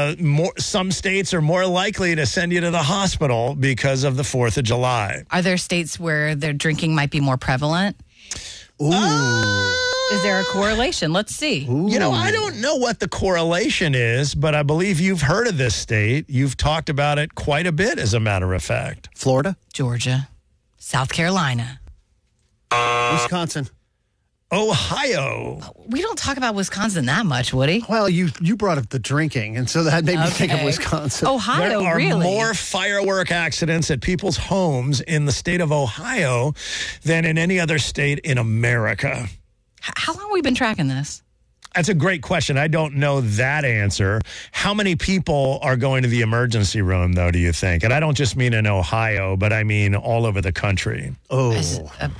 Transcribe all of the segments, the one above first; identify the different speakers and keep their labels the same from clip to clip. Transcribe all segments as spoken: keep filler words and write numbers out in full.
Speaker 1: uh, more, some states are more likely to send you to the hospital because of the fourth of July.
Speaker 2: Are there states where their drinking might be more prevalent?
Speaker 1: Ooh. Uh,
Speaker 2: Is there a correlation? Let's see.
Speaker 1: Ooh. You know, I don't know what the correlation is, but I believe you've heard of this state. You've talked about it quite a bit, as a matter of fact.
Speaker 3: Florida?
Speaker 2: Georgia. South Carolina.
Speaker 3: Wisconsin.
Speaker 1: Ohio.
Speaker 2: We don't talk about Wisconsin that much, Woody.
Speaker 3: Well, you, you brought up the drinking, and so that made me
Speaker 2: okay.
Speaker 3: think of Wisconsin.
Speaker 2: Ohio,
Speaker 1: there are
Speaker 2: really?
Speaker 1: more firework accidents at people's homes in the state of Ohio than in any other state in America.
Speaker 2: H- how long have we been tracking this?
Speaker 1: That's a great question. I don't know that answer. How many people are going to the emergency room, though, do you think? And I don't just mean in Ohio, but I mean all over the country.
Speaker 3: Oh.
Speaker 2: Uh,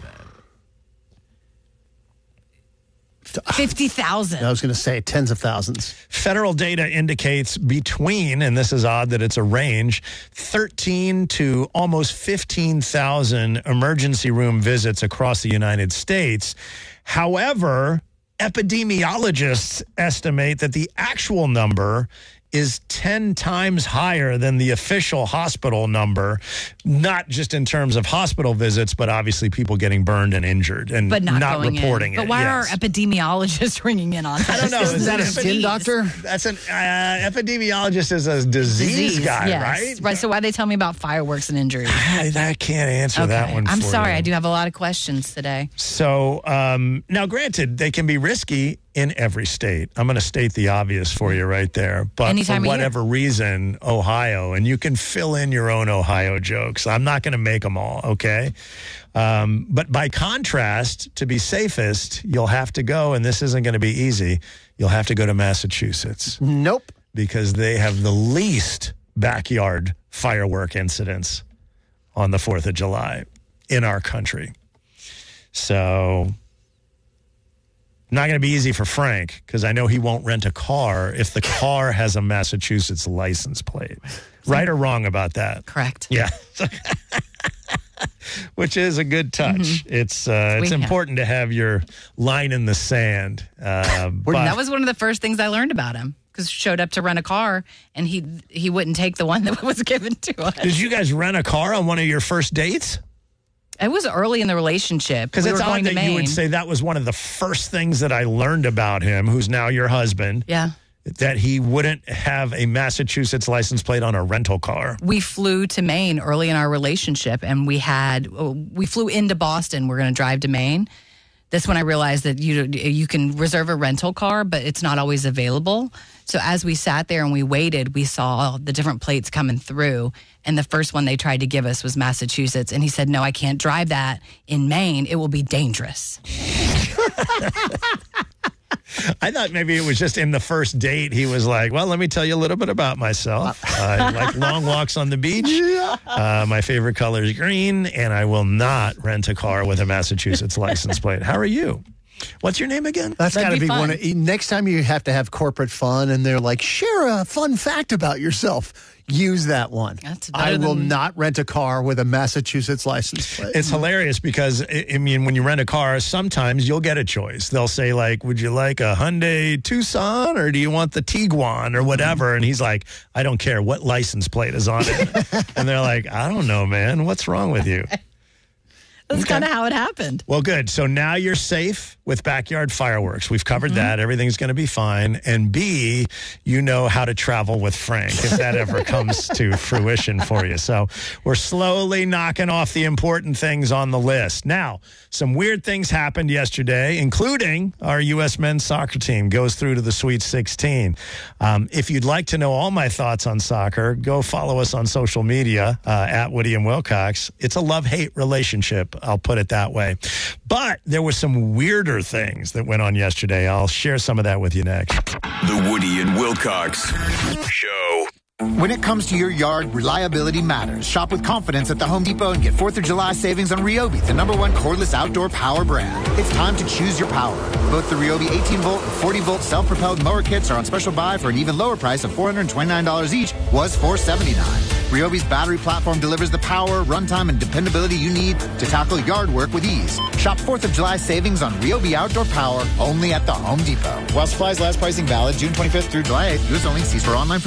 Speaker 2: fifty thousand.
Speaker 3: I was going to say tens of thousands.
Speaker 1: Federal data indicates between, and this is odd that it's a range, thirteen to almost fifteen thousand emergency room visits across the United States. However, epidemiologists estimate that the actual number is ten times higher than the official hospital number, not just in terms of hospital visits, but obviously people getting burned and injured and
Speaker 2: but not,
Speaker 1: not
Speaker 2: going
Speaker 1: reporting
Speaker 2: in.
Speaker 1: it.
Speaker 2: But why
Speaker 1: yes.
Speaker 2: are epidemiologists ringing in on that?
Speaker 1: I don't know.
Speaker 3: Is that a skin doctor?
Speaker 1: That's an uh, epidemiologist is a disease,
Speaker 2: disease
Speaker 1: guy,
Speaker 2: yes.
Speaker 1: right?
Speaker 2: Right. So why they tell me about fireworks and injuries?
Speaker 1: I, I can't answer
Speaker 2: okay.
Speaker 1: that one.
Speaker 2: I'm
Speaker 1: for
Speaker 2: sorry.
Speaker 1: you.
Speaker 2: I do have a lot of questions today.
Speaker 1: So um, now, granted, they can be risky in every state. I'm going to state the obvious for you right there. But
Speaker 2: Anytime
Speaker 1: for whatever reason, Ohio, and you can fill in your own Ohio jokes. I'm not going to make them all, okay? Um, but by contrast, to be safest, you'll have to go, and this isn't going to be easy, you'll have to go to Massachusetts.
Speaker 3: Nope.
Speaker 1: Because they have the least backyard firework incidents on the fourth of July in our country. So not going to be easy for Frank because I know he won't rent a car if the car has a Massachusetts license plate. Right or wrong about that?
Speaker 2: Correct.
Speaker 1: Yeah. Which is a good touch. Mm-hmm. It's uh, it's
Speaker 2: Sweet
Speaker 1: important to have your line in the sand. Uh, but
Speaker 2: that was one of the first things I learned about him. Because showed up to rent a car and he he wouldn't take the one that was given to us.
Speaker 1: Did you guys rent a car on one of your first dates?
Speaker 2: It was early in the relationship.
Speaker 1: Because
Speaker 2: we
Speaker 1: it's
Speaker 2: were going
Speaker 1: odd
Speaker 2: to
Speaker 1: that
Speaker 2: Maine.
Speaker 1: you would say that was one of the first things that I learned about him, who's now your husband.
Speaker 2: Yeah.
Speaker 1: That he wouldn't have a Massachusetts license plate on a rental car.
Speaker 2: We flew to Maine early in our relationship, and we had we flew into Boston. We're going to drive to Maine. That's when I realized that you you can reserve a rental car, but it's not always available. So as we sat there and we waited, we saw the different plates coming through. And the first one they tried to give us was Massachusetts. And he said, no, I can't drive that in Maine. It will be dangerous.
Speaker 1: I thought maybe it was just in the first date. He was like, well, let me tell you a little bit about myself. I like long walks on the beach. Uh, my favorite color is green, and I will not rent a car with a Massachusetts license plate. How are you? What's your name again?
Speaker 3: That's got to
Speaker 2: be
Speaker 3: be
Speaker 2: fun.
Speaker 3: one of, next time you have to have corporate fun and they're like, share a fun fact about yourself. Use that one.
Speaker 2: That's better
Speaker 3: I will
Speaker 2: than-
Speaker 3: not rent a car with a Massachusetts license plate.
Speaker 1: It's hilarious because, I I mean, when you rent a car, sometimes you'll get a choice. They'll say, like, would you like a Hyundai Tucson or do you want the Tiguan or whatever? And he's like, I don't care what license plate is on it. And they're like, I don't know, man. What's wrong with you?
Speaker 2: That's
Speaker 1: Okay.
Speaker 2: kind of how it happened.
Speaker 1: Well, good. So now you're safe with backyard fireworks. We've covered
Speaker 2: Mm-hmm.
Speaker 1: that. Everything's going to be fine. And B, you know how to travel with Frank if that ever comes to fruition for you. So we're slowly knocking off the important things on the list. Now, some weird things happened yesterday, including our U S men's soccer team goes through to the Sweet sixteen. Um, if you'd like to know all my thoughts on soccer, go follow us on social media uh, at Woody and Wilcox. It's a love-hate relationship. I'll put it that way. But there were some weirder things that went on yesterday. I'll share some of that with you next.
Speaker 4: The Woody and Wilcox Show.
Speaker 5: When it comes to your yard, reliability matters. Shop with confidence at the Home Depot and get fourth of July savings on Ryobi, the number one cordless outdoor power brand. It's time to choose your power. Both the Ryobi eighteen volt and forty volt self-propelled mower kits are on special buy for an even lower price of four hundred twenty-nine dollars each, was four hundred seventy-nine dollars. Ryobi's battery platform delivers the power, runtime, and dependability you need to tackle yard work with ease. Shop fourth of July savings on Ryobi outdoor power only at the Home Depot. While supplies last, pricing valid June twenty-fifth through July eighth. U S only. See store online for